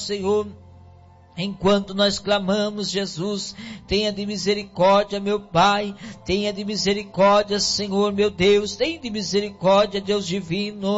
Senhor. Enquanto nós clamamos, Jesus, tenha de misericórdia, meu Pai, tenha de misericórdia, Senhor, meu Deus, tenha de misericórdia, Deus divino,